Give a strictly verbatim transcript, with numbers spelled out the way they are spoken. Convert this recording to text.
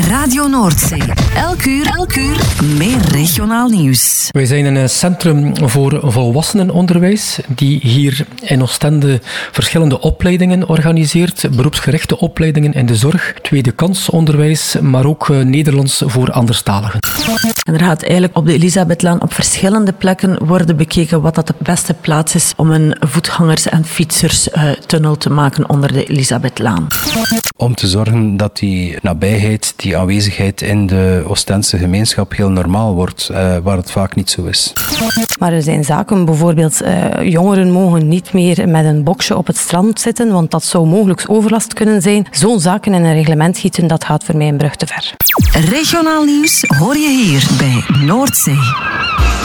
Radio Noordzee. Elk uur, elk uur meer regionaal nieuws. Wij zijn een centrum voor volwassenenonderwijs die hier in Oostende verschillende opleidingen organiseert. Beroepsgerichte opleidingen in de zorg, tweede kansonderwijs, maar ook Nederlands voor anderstaligen. En er gaat eigenlijk op de Elisabethlaan op verschillende plekken worden bekeken wat dat de beste plaats is om een voetgangers- en fietserstunnel te maken onder de Elisabethlaan. Om te zorgen dat die nabijheid, die aanwezigheid in de Oostense gemeenschap heel normaal wordt, uh, waar het vaak niet zo is. Maar er zijn zaken, bijvoorbeeld uh, jongeren mogen niet meer met een boksje op het strand zitten, want dat zou mogelijk overlast kunnen zijn. Zo'n zaken in een reglement gieten, dat gaat voor mij een brug te ver. Regionaal nieuws hoor je hier bij Noordzee.